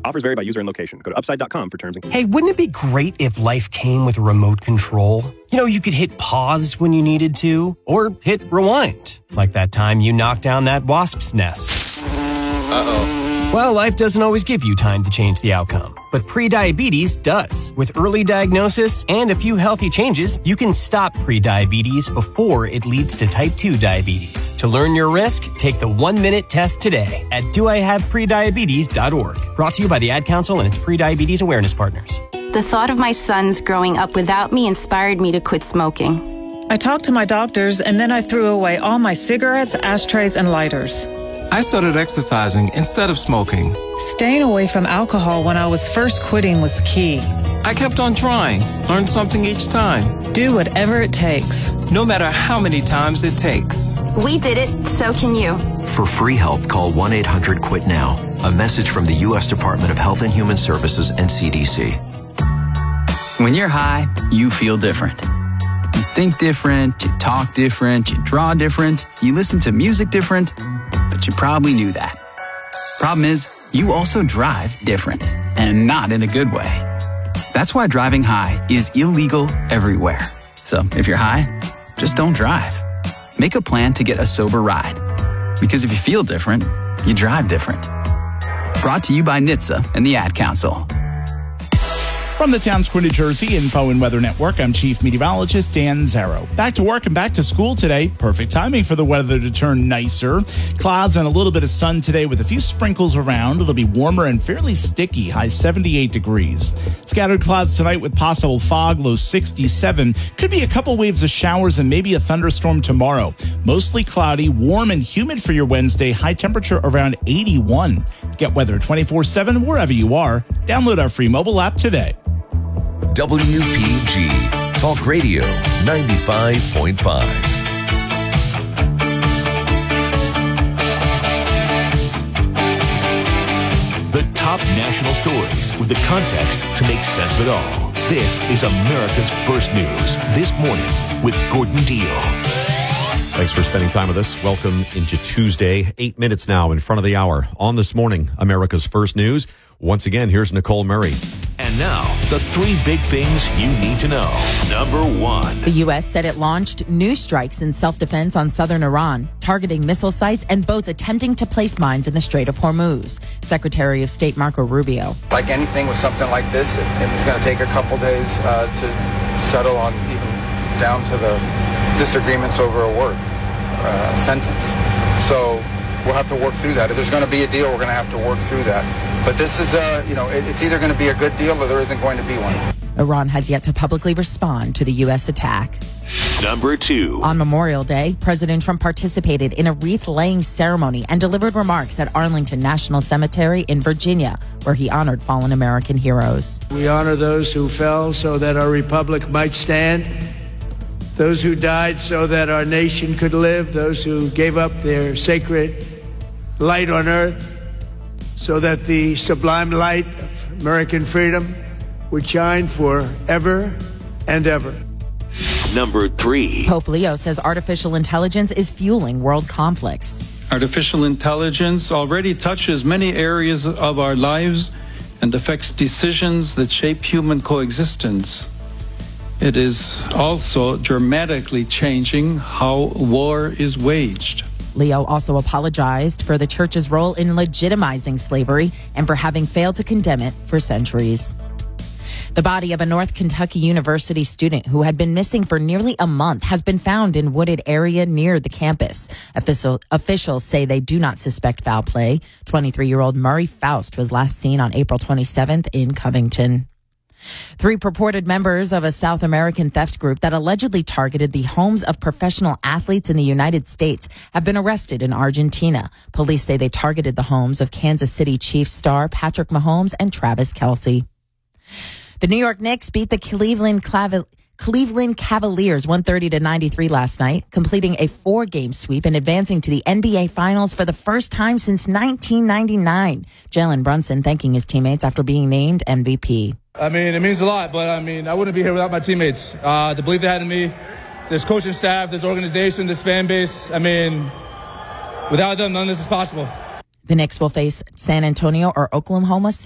Offers vary by user and location. Go to upside.com for terms and Hey, wouldn't it be great if life came with a remote control? You know, you could hit pause when you needed to, or hit rewind, like that time you knocked down that wasp's nest. Uh-oh. Well, life doesn't always give you time to change the outcome, but prediabetes does. With early diagnosis and a few healthy changes, you can stop prediabetes before it leads to type 2 diabetes. To learn your risk, take the 1-minute test today at doihaveprediabetes.org. Brought to you by the Ad Council and its prediabetes awareness partners. The thought of my sons growing up without me inspired me to quit smoking. I talked to my doctors, and then I threw away all my cigarettes, ashtrays, and lighters. I started exercising instead of smoking. Staying away from alcohol when I was first quitting was key. I kept on trying, learned something each time. Do whatever it takes. No matter how many times it takes. We did it, so can you. For free help, call 1-800-QUIT-NOW. A message from the U.S. Department of Health and Human Services and CDC. When you're high, you feel different. You think different, you talk different, you draw different, you listen to music different, but you probably knew that. Problem is, you also drive different, and not in a good way. That's why driving high is illegal everywhere. So if you're high, just don't drive. Make a plan to get a sober ride. Because if you feel different, you drive different. Brought to you by NHTSA and the Ad Council. From the Town Square, New Jersey Info and Weather Network, I'm Chief Meteorologist Dan Zarrow. Back to work and back to school today. Perfect timing for the weather to turn nicer. Clouds and a little bit of sun today with a few sprinkles around. It'll be warmer and fairly sticky, high 78 degrees. Scattered clouds tonight with possible fog, low 67. Could be a couple waves of showers and maybe a thunderstorm tomorrow. Mostly cloudy, warm and humid for your Wednesday. High temperature around 81. Get weather 24/7 wherever you are. Download our free mobile app today. WPG Talk Radio 95.5. The top national stories with the context to make sense of it all. This is America's First News This Morning with Gordon Deal. Thanks for spending time with us. Welcome into Tuesday, 8 minutes now in front of the hour. On this morning, America's First News. Once again, here's Nicole Murray. And now, the 3 big things you need to know. Number 1. The U.S. said it launched new strikes in self-defense on southern Iran, targeting missile sites and boats attempting to place mines in the Strait of Hormuz. Secretary of State Marco Rubio. Like anything with something like this, it's going to take a couple days to settle on, even down to the disagreements over a word, sentence. So we'll have to work through that. If there's going to be a deal, we're going to have to work through that. But this is, it's either going to be a good deal or there isn't going to be one. Iran has yet to publicly respond to the U.S. attack. Number 2. On Memorial Day, President Trump participated in a wreath-laying ceremony and delivered remarks at Arlington National Cemetery in Virginia, where he honored fallen American heroes. We honor those who fell so that our republic might stand, those who died so that our nation could live, those who gave up their sacred light on earth so that the sublime light of American freedom would shine forever and ever. Number 3. Pope Leo says artificial intelligence is fueling world conflicts. Artificial intelligence already touches many areas of our lives and affects decisions that shape human coexistence. It is also dramatically changing how war is waged. Leo also apologized for the church's role in legitimizing slavery and for having failed to condemn it for centuries. The body of a North Kentucky University student who had been missing for nearly a month has been found in wooded area near the campus. Officials say they do not suspect foul play. 23-year-old Murray Faust was last seen on April 27th in Covington. 3 purported members of a South American theft group that allegedly targeted the homes of professional athletes in the United States have been arrested in Argentina. Police say they targeted the homes of Kansas City Chiefs star Patrick Mahomes and Travis Kelce. The New York Knicks beat the Cleveland Cavaliers 130-93 last night, completing a 4-game sweep and advancing to the NBA Finals for the first time since 1999. Jalen Brunson thanking his teammates after being named MVP. I mean, it means a lot, but I wouldn't be here without my teammates. The belief they had in me, this coaching staff, this organization, this fan base. I mean, without them, none of this is possible. The Knicks will face San Antonio or Oklahoma City.